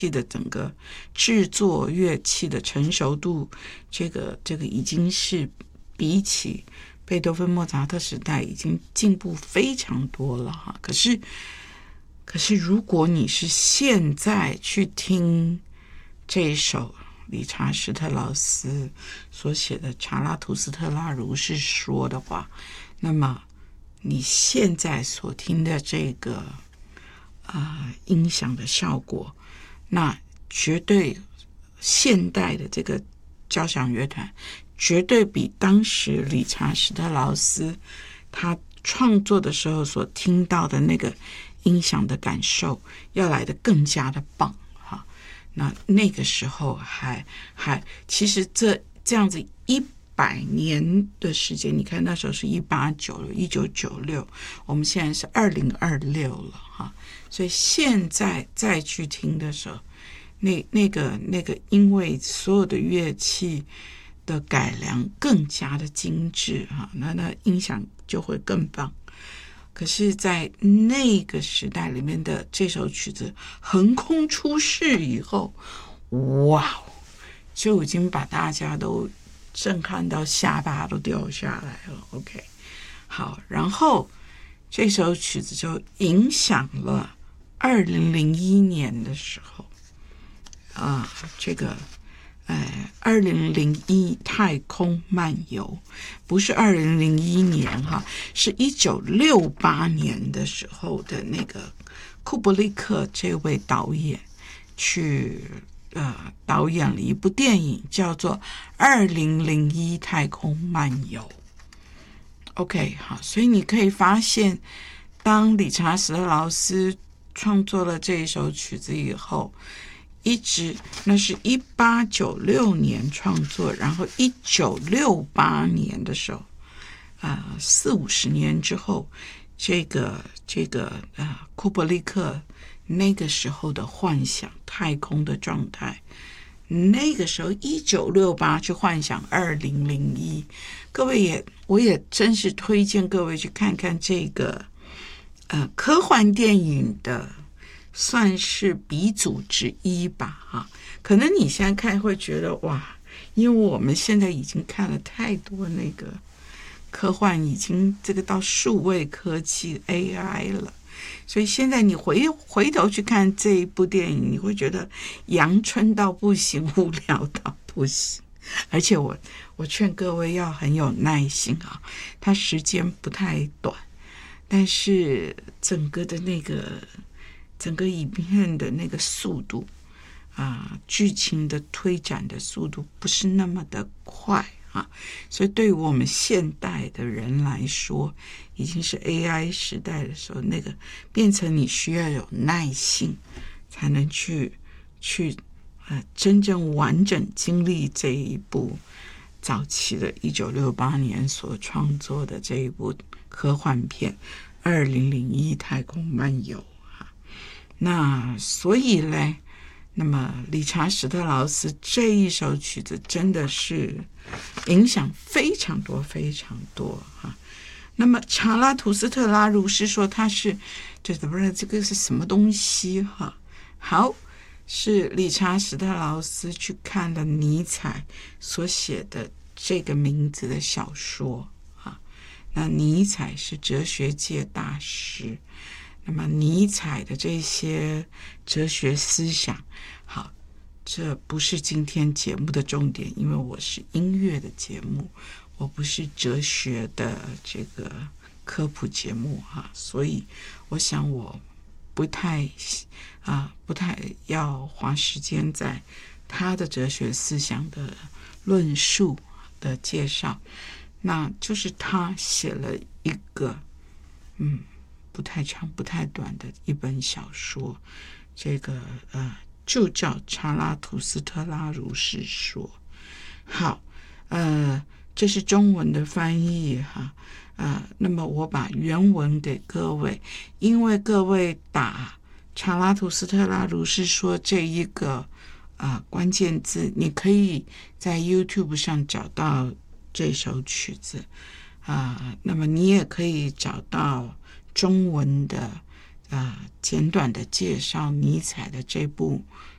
的整个制作乐器的成熟度，这个已经是比起贝多芬、莫扎特时代已经进步非常多了哈。可是如果你是现在去听这一首理查施特劳斯所写的《查拉图斯特拉如是说》的话，那么你现在所听的这个音响的效果，那绝对现代的这个交响乐团绝对比当时理查施特劳斯他创作的时候所听到的那个音响的感受要来得更加的棒哈。那个时候还其实这样子100年的时间，你看那时候是1996，我们现在是2026了哈，所以现在再去听的时候，那个因为所有的乐器的改良更加的精致哈，那音响就会更棒。可是在那个时代里面的这首曲子横空出世以后，哇，就已经把大家都震撼到下巴都掉下来了。 OK， 好，然后这首曲子就影响了2001年的时候这个2001太空漫游，不是2001年哈，是1968年的时候的那个库布里克这位导演去导演了一部电影叫做2001太空漫游。 OK， 好，所以你可以发现当理查施特劳斯创作了这一首曲子以后，一直那是1896年创作，然后1968年的时候40-50年之后，这个库布里克那个时候的幻想太空的状态，那个时候1968去幻想2001，各位我也真是推荐各位去看看这个科幻电影的算是鼻祖之一吧哈。可能你现在看会觉得哇，因为我们现在已经看了太多那个科幻，已经这个到数位科技 AI 了，所以现在你回头去看这一部电影，你会觉得阳春到不行，无聊到不行。而且我劝各位要很有耐心啊，它时间不太短，但是整个影片的那个速度剧情的推展的速度不是那么的快所以对于我们现代的人来说，已经是 AI 时代的时候，那个变成你需要有耐性才能去真正完整经历这一部早期的1968年所创作的这一部科幻片2001太空漫游那所以呢，那么理查施特劳斯这一首曲子真的是影响非常多非常多那么查拉图斯特拉如是说他是这个是什么东西好，是理查施特劳斯去看了尼采所写的这个名字的小说那尼采是哲学界大师，那么尼采的这些哲学思想，好，这不是今天节目的重点，因为我是音乐的节目，我不是哲学的这个科普节目所以我想我不太要花时间在他的哲学思想的论述的介绍，那就是他写了一个不太长不太短的一本小说，这个就叫查拉图斯特拉如是说。好，这是中文的翻译那么我把原文给各位，因为各位打查拉图斯特拉如是说这一个关键字，你可以在 YouTube 上找到这首曲子那么你也可以找到中文的简短的介绍尼采的这部